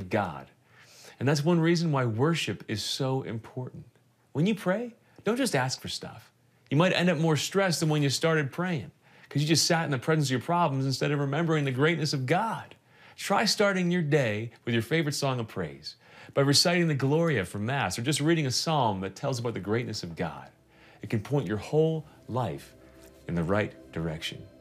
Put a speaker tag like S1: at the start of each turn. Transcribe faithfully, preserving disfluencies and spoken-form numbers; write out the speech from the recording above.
S1: God. And that's one reason why worship is so important. When you pray, don't just ask for stuff. You might end up more stressed than when you started praying because you just sat in the presence of your problems instead of remembering the greatness of God. Try starting your day with your favorite song of praise by reciting the Gloria from Mass or just reading a psalm that tells about the greatness of God. It can point your whole life in the right direction.